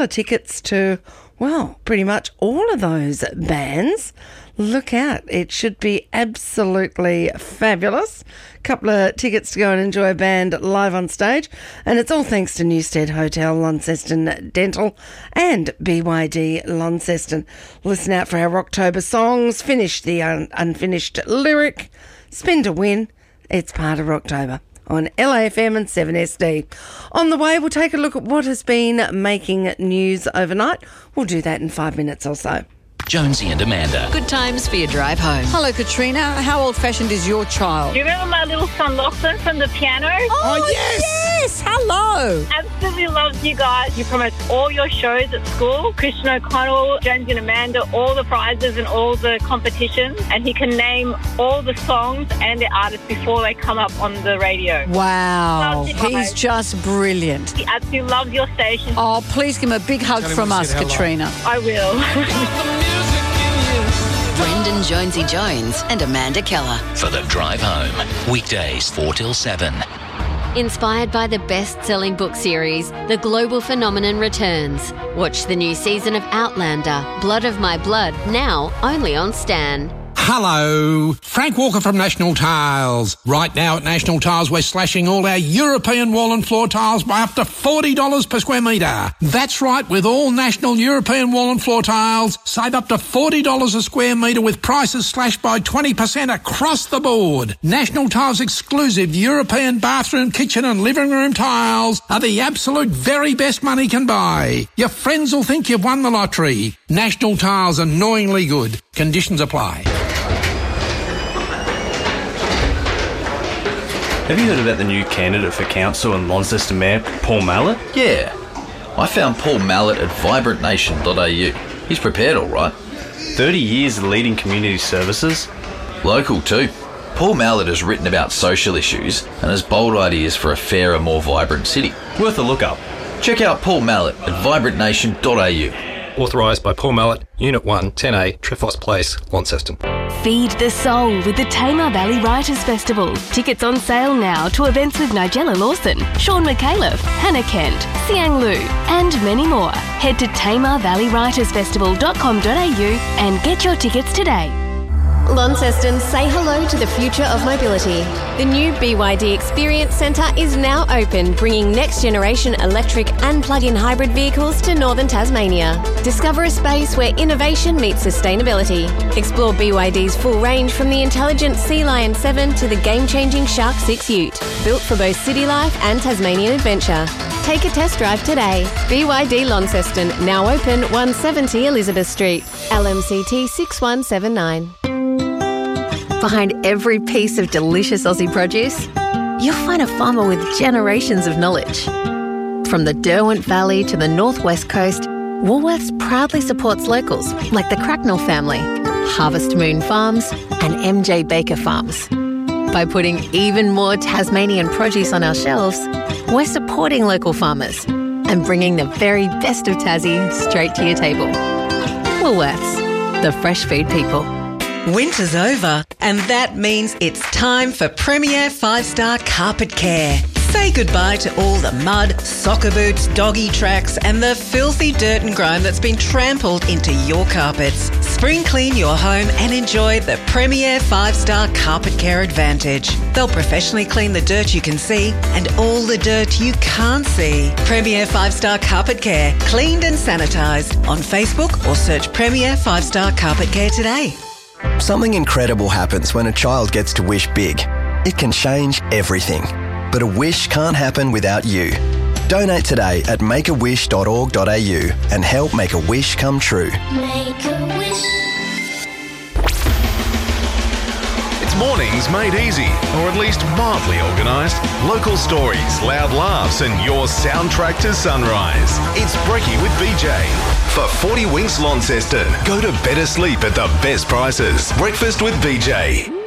Tickets to, well, pretty much all of those bands. Look out. It should be absolutely fabulous. Couple of tickets to go and enjoy a band live on stage. And it's all thanks to Newstead Hotel, Launceston Dental and BYD Launceston. Listen out for our Rocktober songs. Finish the unfinished lyric. Spin to win. It's part of Rocktober on LAFM and 7SD. On the way, we'll take a look at what has been making news overnight. We'll do that in 5 minutes or so. Jonesy and Amanda. Good times for your drive home. Hello, Katrina. How old-fashioned is your child? Do you remember my little son Lachlan from the piano? Oh, yes! Hello! Absolutely loves you guys. You promote all your shows at school. Christian O'Connell, Jonesy and Amanda, all the prizes and all the competitions. And he can name all the songs and the artists before they come up on the radio. Wow. Loves you guys. He's just brilliant. He absolutely loves your station. Oh, please give him a big hug from us, Katrina. I will. Brendan Jonesy Jones and Amanda Keller. For the drive home. Weekdays 4 till 7. Inspired by the best-selling book series, The Global Phenomenon returns. Watch the new season of Outlander, Blood of My Blood, now only on Stan. Hello, Frank Walker from National Tiles. Right now at National Tiles, we're slashing all our European wall and floor tiles by up to $40 per square metre. That's right, with all National European wall and floor tiles, save up to $40 a square metre with prices slashed by 20% across the board. National Tiles exclusive European bathroom, kitchen and living room tiles are the absolute very best money can buy. Your friends will think you've won the lottery. National Tiles, annoyingly good. Conditions apply. Have you heard about the new candidate for council and Launceston Mayor, Paul Mallett? Yeah. I found Paul Mallett at vibrantnation.au. He's prepared all right. 30 years leading community services. Local too. Paul Mallett has written about social issues and has bold ideas for a fairer, more vibrant city. Worth a look up. Check out Paul Mallett at vibrantnation.au. Authorised by Paul Mallett, Unit 1, 10A, Trefos Place, Launceston. Feed the soul with the Tamar Valley Writers Festival. Tickets on sale now to events with Nigella Lawson, Sean McAuliffe, Hannah Kent, Siang Lu, and many more. Head to tamarvalleywritersfestival.com.au and get your tickets today. Launceston, say hello to the future of mobility. The new BYD Experience Centre is now open, bringing next-generation electric and plug-in hybrid vehicles to northern Tasmania. Discover a space where innovation meets sustainability. Explore BYD's full range from the intelligent Sea Lion 7 to the game-changing Shark 6 Ute, built for both city life and Tasmanian adventure. Take a test drive today. BYD Launceston, now open 170 Elizabeth Street, LMCT 6179. Behind every piece of delicious Aussie produce, you'll find a farmer with generations of knowledge. From the Derwent Valley to the Northwest Coast, Woolworths proudly supports locals like the Cracknell family, Harvest Moon Farms and MJ Baker Farms. By putting even more Tasmanian produce on our shelves, we're supporting local farmers and bringing the very best of Tassie straight to your table. Woolworths, the fresh food people. Winter's over, and that means it's time for Premier 5-Star Carpet Care. Say goodbye to all the mud, soccer boots, doggy tracks, and the filthy dirt and grime that's been trampled into your carpets. Spring clean your home and enjoy the Premier 5-Star Carpet Care Advantage. They'll professionally clean the dirt you can see and all the dirt you can't see. Premier 5-Star Carpet Care, cleaned and sanitised. On Facebook or search Premier 5-Star Carpet Care today. Something incredible happens when a child gets to wish big. It can change everything. But a wish can't happen without you. Donate today at makeawish.org.au and help make a wish come true. Make a wish. It's mornings made easy, or at least mildly organised. Local stories, loud laughs and your soundtrack to sunrise. It's Brekkie with BJ. For 40 Winks Launceston, go to better sleep at the best prices. Breakfast with BJ.